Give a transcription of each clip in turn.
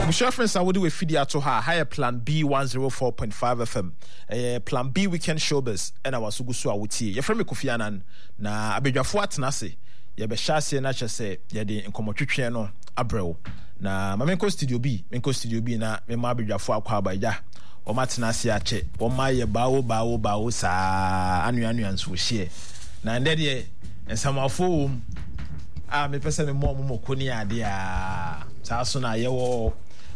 Abusha friends, I would do a video to her higher plan B 104.5 FM. Plan B weekend showbiz and I was Ugusu Awuti. Your friend Kofianan na abedwafo atenase. Ye be hyase na kyese ye de nkomotwetwe no abrɛw. Na mamenko studio B na me ma abedwafo akwa abaja. O matenase ache. O ma ye bawo sa anu nso hye. Na ndɛ de ensamafo me pese me mo koni ade a saa so na ye wo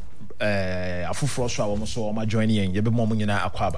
afufuro so a wo so o ma join yen ye be mo nyina akwaba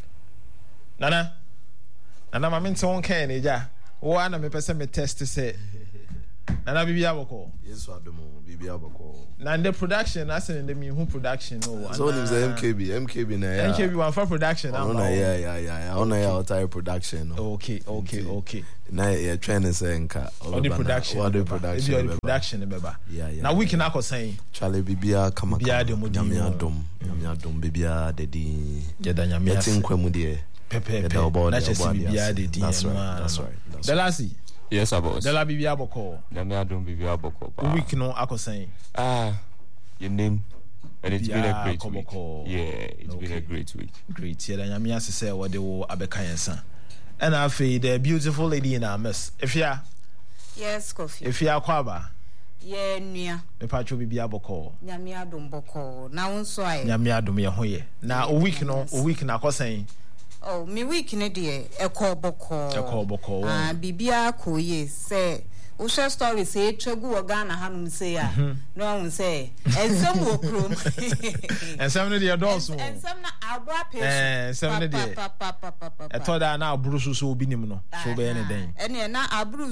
nana ma mente won kan ne ja wo ana me pese me test say nana bibia boko yes adomo bibia boko na the production as in the me who production no so it was MKB na yeah MKB one for production yeah on a outside production okay na yeah training say nka all the production beba na we can akosan Charlie bibia kama nyame adom bibia dedi yeda nyame atin kwamu de pepe na chesi bibia dedi that's right Delasi yes boss Dela bibia boko nyame adom bibia boko week no akosan your name and it's been a great week. Yeah, it's been a great week. Great. Yeda nyame asese wo de wo abeka yensa. And I feel the beautiful lady in our mess. If ya, yes, coffee. If ya kwaba, yeah, nia. Me pacho bibi aboko. Nyame adom boko. Na unso aye. Nyame adom ye hoye. Na a week na kosan. Oh, me week ne de ekọ boko. Bibia koye say. O share story say twegu Ghana hanum say ya. No one say. Ensem wo krom. Ensem ne de adults mo. Ensem na abra pe. Ensem ne de. E to da na aburu so obi nim no. So be ne den. Ene na aburu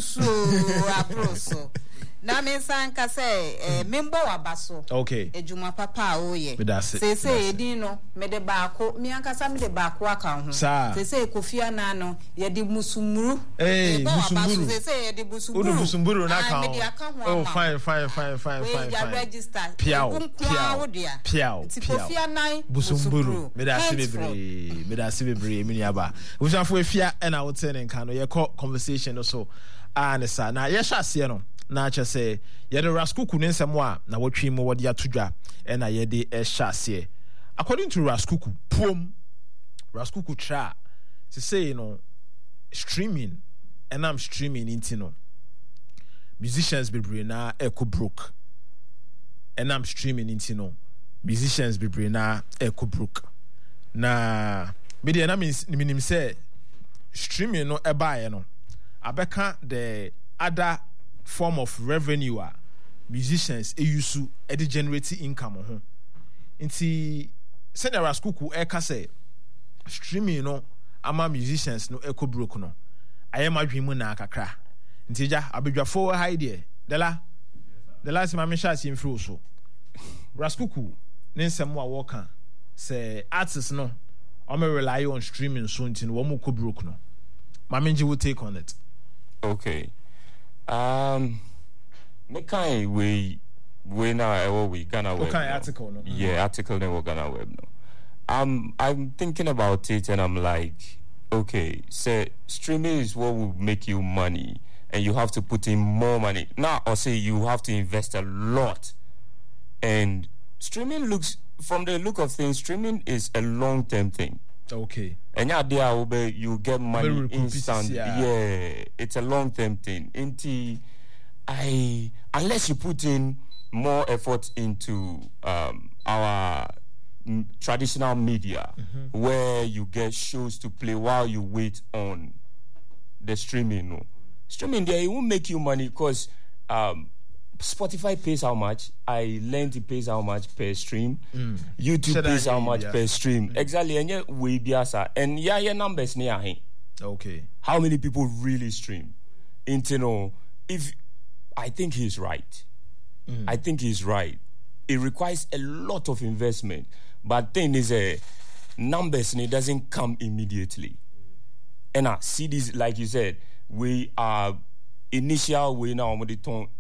so. Na me sanka say member wabaso. Okay. Ejuma papa oye. Say edin no me de baako, me ankasa me de baako aka ho. Say Kofiana no ye de musumuru. Musumuru. Say ye de musumuru. Musumuru na ka. Oh fine. We ya register. Piao. Kofiana musumuru. Me da se bebre me niaba. We shall for efia and I would say nka no ye conversation so ne sa na ye hwa se no. Na che say ye de Raskuku ne nsemo a na watwi mo wode atodwa e na ye de hyase according to Raskuku Raskuku tra say no streaming and I'm streaming into no musicians bebre na echo broke and I'm streaming into no musicians bebre na echo broke na media na minim say streaming no eba no abeka the other form of revenue musicians use to generate income ho nti send Raskuku eka say streaming no ama musicians no echo broke no ayema dwemu na kakra nti ja abedwafo hide dela si ma me sha si mfiri so Raskuku ne nsem a woka say artists no o me rely on streaming so nti no wo mo broke no ma menji will take on it. Okay. Me kind we now we Ghana web. Okay, article no. Yeah, article we Ghana web no. I'm thinking about it and I'm like, okay, say streaming is what will make you money and you have to put in more money. Now or say you have to invest a lot. And streaming looks from the look of things, streaming is a long-term thing. Okay. And you get money instant. Yeah, it's a long-term thing. Unless you put in more effort into our traditional media, where you get shows to play while you wait on the streaming. No, streaming there it won't make you money because Spotify pays how much? I learned it pays how much per stream. YouTube pays how much per stream. Exactly. And yet we biasa. And yeah, numbers near him. Okay. How many people really stream? If I think he's right. I think he's right. It requires a lot of investment. But thing is numbers and it doesn't come immediately. And CDs, like you said, we are initial way now and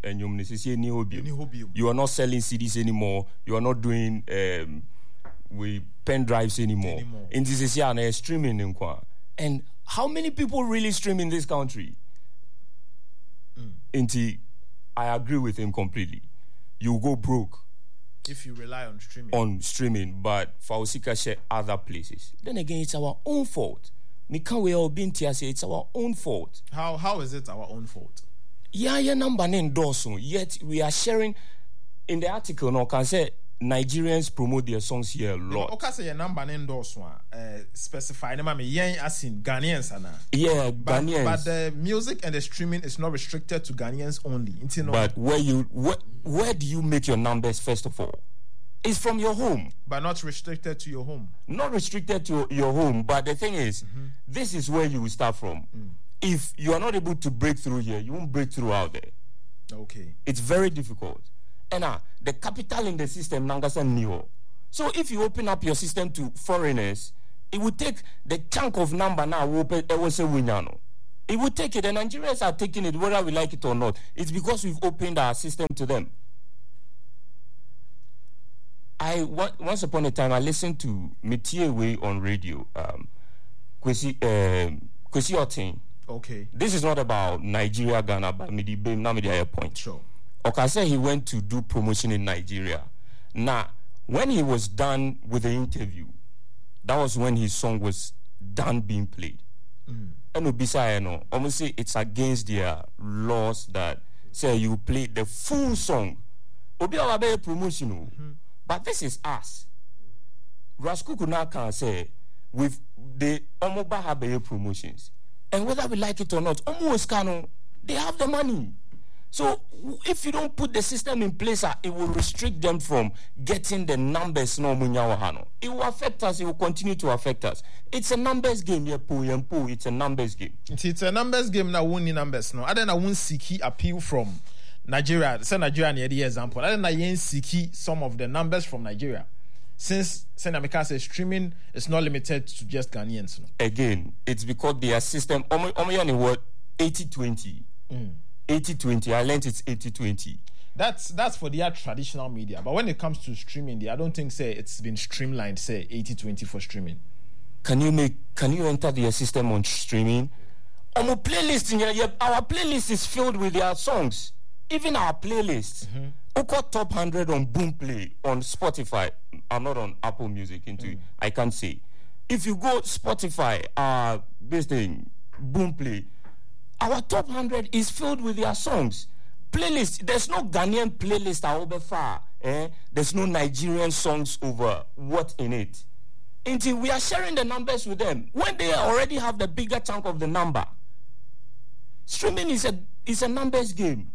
you are not selling CDs anymore. You are not doing with pen drives anymore. In this is streaming and how many people really stream in this country? I agree with him completely. You go broke If you rely on streaming. On streaming, but Fausika share other places. Then again, it's our own fault. It's our own fault. How is it our own fault? Yeah, number endorsement. Yet we are sharing in the article. No, can say Nigerians promote their songs here a lot. Okay, say your number endorsement. Specify. No, me as in Ghanaians, yeah, Ghanaians. But the music and the streaming is not restricted to Ghanaians only. But where do you make your numbers first of all? It's from your home. But not restricted to your home. Not restricted to your home. But the thing is, this is where you will start from. If you are not able to break through here, you won't break through out there. Okay. It's very difficult. And the capital in the system, Nangasa Nio. So if you open up your system to foreigners, it will take the chunk of number now. It will take it. The Nigerians are taking it, whether we like it or not. It's because we've opened our system to them. Once upon a time, I listened to Metiewe on radio. Kwesi Otin. Okay. This is not about Nigeria, Ghana, but Media point. Sure. Okay, said he went to do promotion in Nigeria. Now, when he was done with the interview, that was when his song was done being played. And Ubisa, almost say it's against their laws that say you play the full song. Obi awabe promotion. But this is us. Raskuku now can say with the Omoba Habe promotions. And whether we like it or not, they have the money. So if you don't put the system in place, it will restrict them from getting the numbers. It will affect us. It will continue to affect us. It's a numbers game. It's a numbers game. It's a numbers game. Now, winning numbers. No, I don't want seek appeal from Nigeria. Say Nigeria near the example. I don't want seek some of the numbers from Nigeria. Since Senamika says streaming is not limited to just Ghanaians. No? Again, it's because their system, 80-20. 80-20. I learned it's 80-20. That's for their traditional media. But when it comes to streaming, I don't think it's been streamlined, say 80-20 for streaming. Can you enter their system on streaming? On our playlist, our playlist is filled with their songs. Even our playlist. Oko top 100 on Boomplay on Spotify. I'm not on Apple Music I can't say. If you go Spotify, this thing, Boomplay, our top 100 is filled with their songs. Playlist, there's no Ghanaian playlist over far. There's no Nigerian songs over what in it. Until we are sharing the numbers with them when they already have the bigger chunk of the number. Streaming is a numbers game.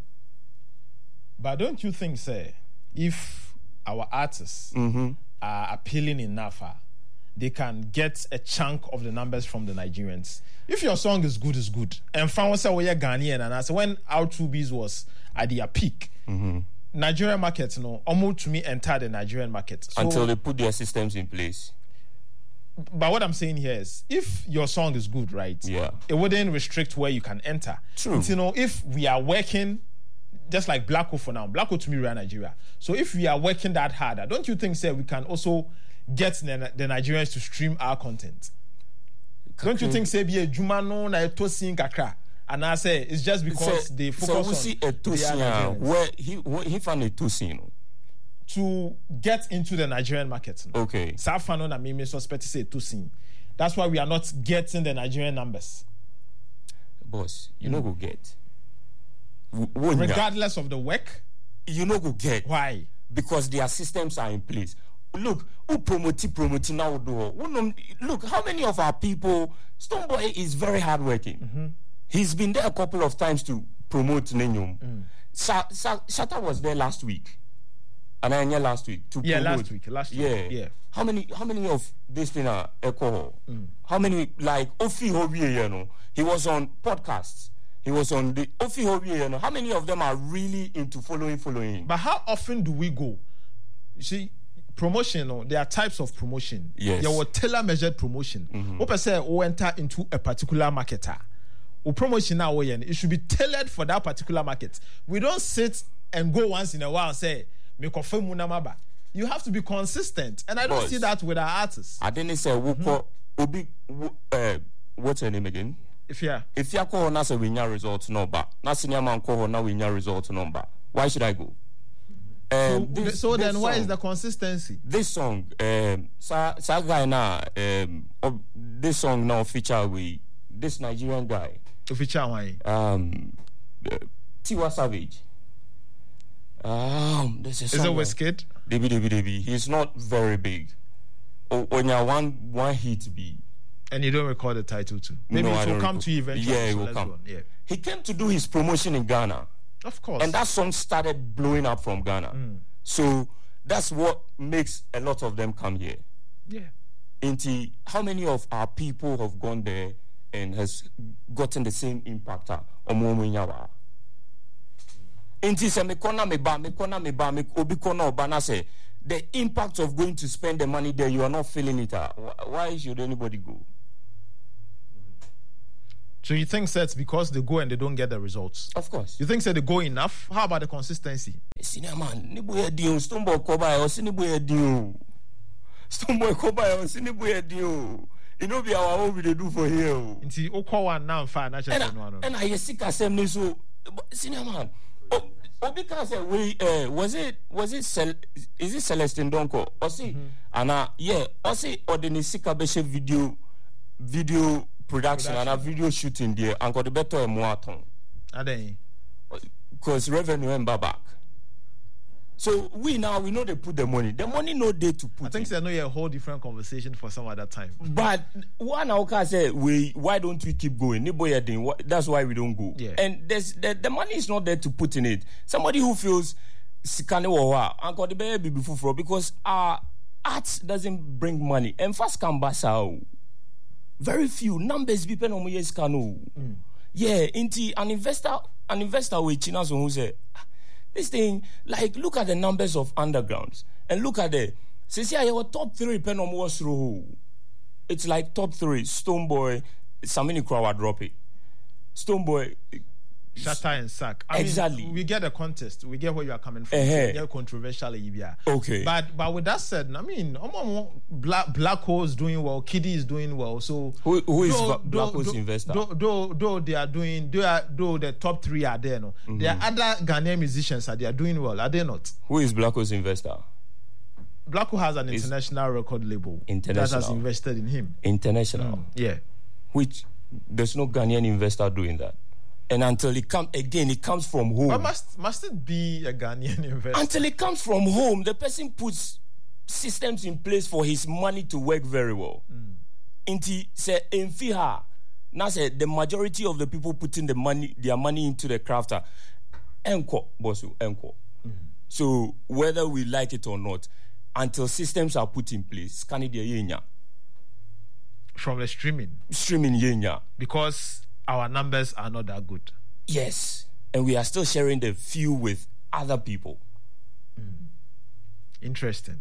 But don't you think, sir, if our artists are appealing enough, they can get a chunk of the numbers from the Nigerians? If your song is good, it's good. And found say we are Ghanaian, and I said when our Tubies was at their peak, Nigerian market, almost to me entered the Nigerian market. So, until they put their systems in place. But what I'm saying here is, if your song is good, right? Yeah. It wouldn't restrict where you can enter. True. It's, if we are working, just like Blacko for now, Blacko to me ran Nigeria. So if we are working that harder, don't you think, sir, we can also get the Nigerians to stream our content? Don't you think, say, be a Jumano na tosin kakra? And I say it's just because they focus on. So we see a tosin where he found a tosin to get into the Nigerian market. Okay. Safano na me suspect say tosin. That's why we are not getting the Nigerian numbers. Boss, you know go get. Regardless of the work, you know go get. Why? Because their systems are in place. Look, who promote now do? Look, how many of our people? Stonebwoy is very hardworking. He's been there a couple of times to promote Nenyum. Shatta was there last week, and I last week to promote. Last week. Yeah. How many of this thing are alcohol? How many like Ofi Hobie? He was on podcasts. He was on the Ofi Hobie. How many of them are really into following? But how often do we go? You see, promotion, there are types of promotion. Yes. There were tailor-measured promotion. What say we enter into a particular marketer. Or promotion now, it should be tailored for that particular market. We don't sit and go once in a while and say, you have to be consistent. And I don't see that with our artists. I didn't say, what's her name again? If you call NASA win your results number, Nasinia man call now win your results number. Why should I go? So then why is the consistency? This song, this song now feature with this Nigerian guy. To feature why? Tiwa Savage. This is it Wizkid? Debbie. He's not very big. When you one hit be. And you don't record the title too. Maybe it will come to you eventually. Yeah, it will come. Yeah. He came to do his promotion in Ghana. Of course. And that song started blowing up from Ghana. So that's what makes a lot of them come here. Yeah. How many of our people have gone there and has gotten the same impact on Omomunyawa? The impact of going to spend the money there, you are not feeling it. Why should anybody go? So you think that's because they go and they don't get the results? Of course. You think that they go enough? How about the consistency? Stoneboy Koba. You know, be our own we do for here. Until Okowa now, fine. And I sick as them so cinema. Because was it is it Celestine Donko? Or see, and yeah, or see, or the Nisika Beshe video production and a video shooting there, and got the better and more ton. Are they? Because revenue and back. So we know they put the money. The money no day to put. I think they know a whole different conversation for some other time. But one I say why don't we keep going? That's why we don't go. Yeah. And the money is not there to put in it. Somebody who feels because our art doesn't bring money. And first can basa. Very few numbers depend on years cano. Yeah, into an investor with China who say this thing, like, look at the numbers of undergrounds and look at the your top 3 pen on was through. It's like top 3 Stoneboy, Samini Krawa drop it. Stoneboy, Shatta and Sack. Exactly. We get the contest. We get where you are coming from. We get controversial. Okay. But with that said, I mean, Black Hole is doing well. Kiddy is doing well. So who is Black Hole's investor? Though they are doing, though the top 3 are there. No, there are other Ghanaian musicians they are doing well. Are they not? Who is Black Hole's investor? Black Hole has an international record label that has invested in him. International. Yeah. Which there's no Ghanaian investor doing that. And until it comes from home. But must it be a Ghanaian investor? Until it comes from home, the person puts systems in place for his money to work very well. Until say Enfiha, now say the majority of the people putting their money into the crafter, enko bosu enko. So whether we like it or not, until systems are put in place, Canada yenya. From the streaming yenya, because our numbers are not that good. Yes. And we are still sharing the few with other people. Interesting.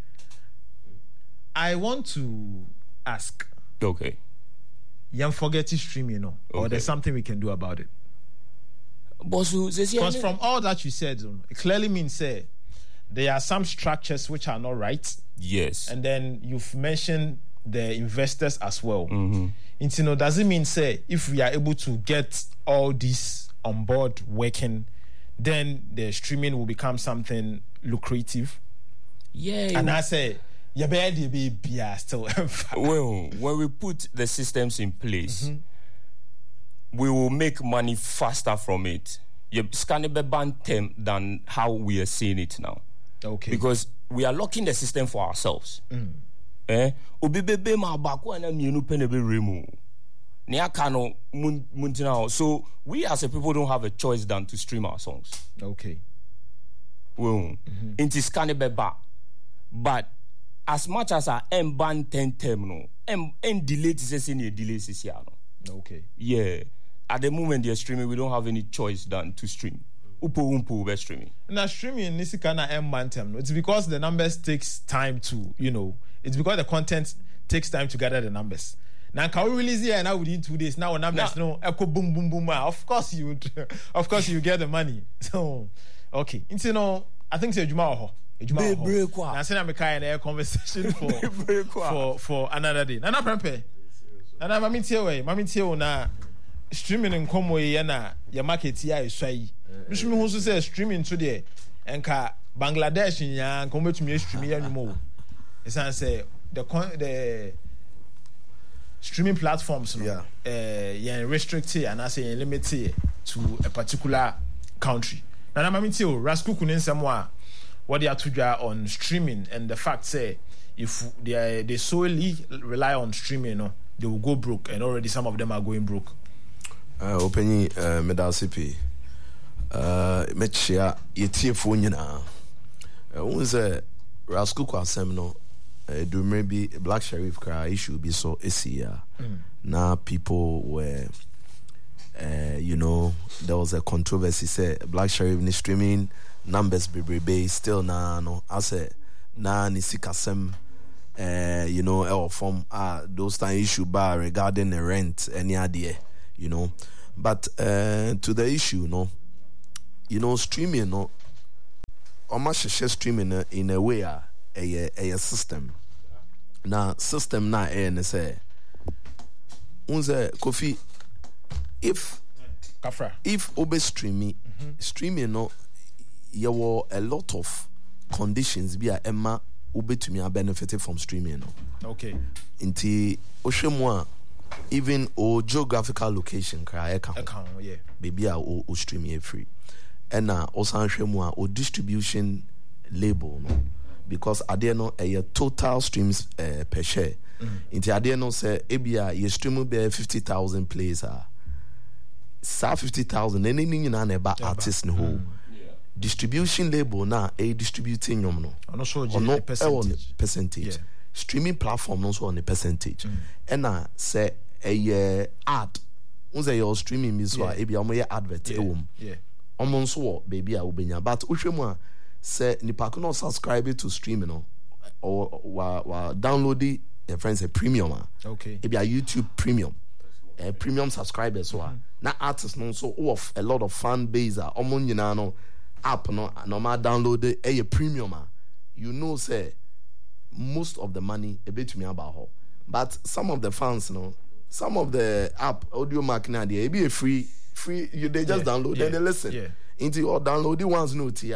I want to ask. Okay. You forget to stream, or there's something we can do about it. Because from all that you said, it clearly means there are some structures which are not right. Yes. And then you've mentioned the investors as well. Does it mean if we are able to get all this on board working, then the streaming will become something lucrative? Yeah. And I say, still. Well, when we put the systems in place, we will make money faster from it. Than how we are seeing it now. Okay. Because we are locking the system for ourselves. So we as a people don't have a choice than to stream our songs. Okay. Well, but as much as our ban 10 terminal and delay is okay. Yeah. At the moment they're streaming, we don't have any choice than to stream. We're streaming. Now streaming Nisikana M1 it's because the numbers takes time to, it's because the content takes time to gather the numbers. Now can we release it now within 2 days? Now numbers echo boom boom boom. Of course you get the money. So okay. I think it's Juma. Now say I'm a conversation for another day. Nana Prempe. Nana Mami na streaming in Komo na your market here is shy. Mishmi who says streaming today and Bangladesh nya nko betumi stream ya nyumo it's say the streaming platforms no restricted and I say limited to a particular country. Now I'm mean too Raskuku nsemo what they are to on streaming and the fact say if they solely rely on streaming, they will go broke, and already some of them are going broke. Openly medal CP mechia yetie fo nyina unze Raskuku asem no do maybe Black Sheriff cry issue be so esia now people were there was a controversy say Black Sheriff ni streaming numbers be still no I said na ni sikasem from those time issue bar regarding the rent any idea but to the issue streaming share streaming in a way a system na system na say unze Kofi if obe streaming there were a lot of conditions be a Emma ubetumi benefited from streaming. Okay. Inti oshemwa even o geographical location cry account. Yeah. Baby o streaming free. And na osan hwemwa o distribution label no because ade no a total streams per share. Inti ade no say ebia ye stream be 50,000 plays sa 50,000 anything na na ba artist no whole. Distribution label na a distributing no on percentage. Yeah. Streaming platform also on a percentage. And na say a ad unze your streaming miswa ebi omo advert ewom. Omo nso baby a ubenya but uhwemu say nipa ko no subscribe to streaming no or wa download the friends a premium okay ebi a YouTube premium premium subscribers na artists no so of a lot of fan base omo nyina no app no normal download a premium say most of the money a bit to me about her but some of the fans some of the app audio mark na they be a free they just download then they listen into or download the ones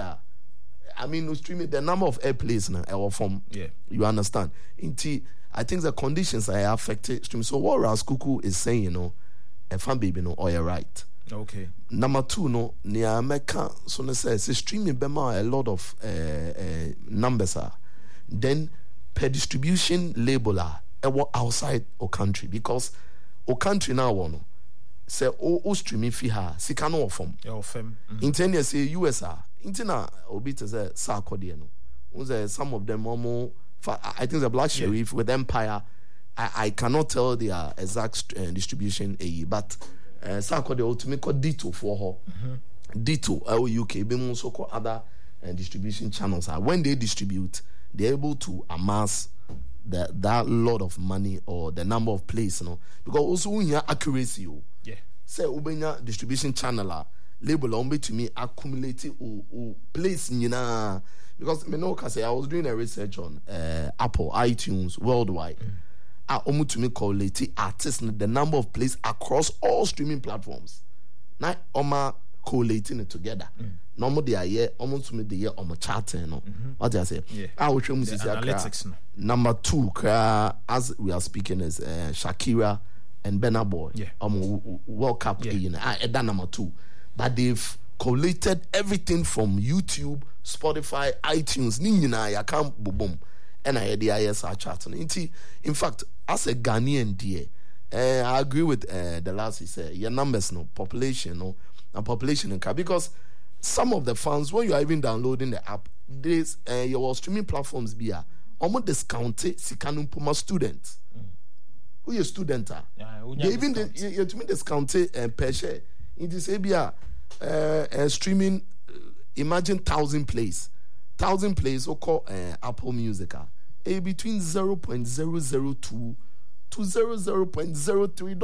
I mean no streaming the number of airplays na or from you understand into I think the conditions are affected stream so what Raskuku is saying a fan baby or you're right. Okay. Number 2, near Mecca, so they say streaming bema a lot of numbers then per distribution label outside our country because our country now say o streaming fee sika no from. In 10 years say US intina obi to say sakode no. Some of them I think the Black Sheriff with Empire I cannot tell their exact distribution but Sako the ultimate called Dito for her. Dito UK be also called other distribution channels when they distribute they're able to amass that lot of money or the number of plays because also when you accuracy say ubenya distribution channel label on to me accumulate place because me know say I was doing a research on Apple iTunes worldwide. To me collate artists the number of plays across all streaming platforms. Now collating it together. Normal they are here almost to me the year on charting what do I say? I will show you analytics. Number 2 as we are speaking is Shakira and Burna Boy. World Cup that number 2. But they've collated everything from YouTube, Spotify, iTunes. Nina can't boom. And I had the ISR chart. In fact, as a Ghanaian, I agree with the last he said. Your numbers, population, and population because some of the fans when you are even downloading the app, this your streaming platforms be almost discounted. Sikanum Puma students. Who your student are? They even you to me discounted per share. It is a streaming. Imagine 1,000 plays. 1,000 plays or call Apple Music between $0.002 to $0.03.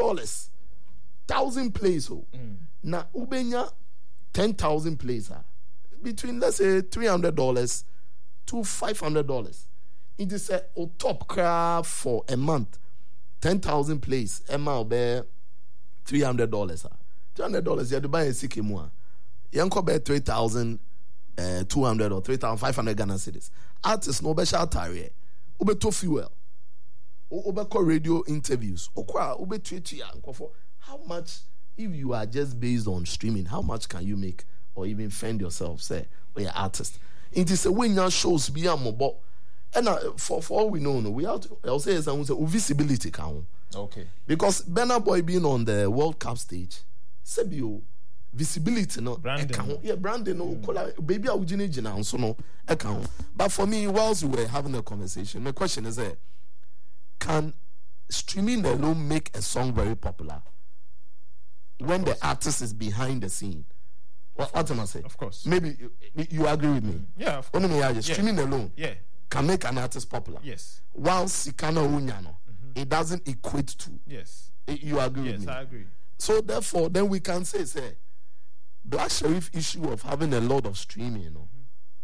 1,000 plays now ubenya 10,000 plays between let's say $300 to $500. It is a top craft for a month. 10,000 plays Emma be $300. $300 you have to buy a sikimu. You can buy 3,000 200 or 3,500 Ghana cedis. Artists no be shatari. Ube to fuel. Ube call radio interviews. Ube tweet. How much, if you are just based on streaming, how much can you make or even fend yourself? Say, or your artist. It is a when your shows be a mobile. And for all we know, we have to. I'll say visibility count. Okay. Because Burna Boy being on the World Cup stage, Sebio. Visibility no branding. Yeah, branding no baby I would so no account. But for me, whilst we were having a conversation, my question is can streaming alone make a song very popular when the artist is behind the scene? What am I saying? Of course. Maybe you agree with me. Yeah, of course. Streaming alone can make an artist popular. Yes. Whilst Sikana Unyano, it doesn't equate to. Yes. You agree with me? Yes, I agree. So therefore, then we can say Black Sherif issue of having a lot of streaming,